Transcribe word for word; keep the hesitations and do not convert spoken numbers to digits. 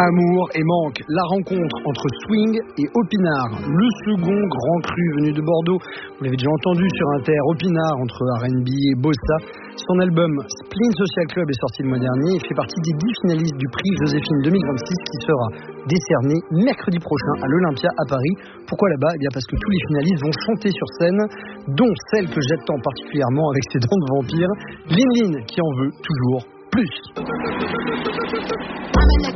Amour et manque, la rencontre entre swing et Opinard, le second grand cru venu de Bordeaux. Vous l'avez déjà entendu sur Inter, Opinard entre R and B et bossa. Son album Spleen Social Club est sorti le mois dernier et fait partie des dix finalistes du prix Joséphine deux mille vingt-six qui sera décerné mercredi prochain à l'Olympia à Paris. Pourquoi là-bas ? Eh bien parce que tous les finalistes vont chanter sur scène, dont celle que j'attends particulièrement avec ses dents de vampire, Lin Lin qui en veut toujours plus.